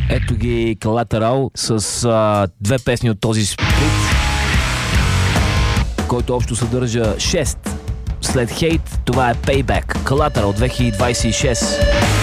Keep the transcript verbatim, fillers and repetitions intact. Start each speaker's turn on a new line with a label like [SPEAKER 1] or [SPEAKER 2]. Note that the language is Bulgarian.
[SPEAKER 1] Ето ги Collateral с а, две песни от този сплит, който общо съдържа шест. След Hate, това е Payback. Collateral две хиляди двадесет и шест.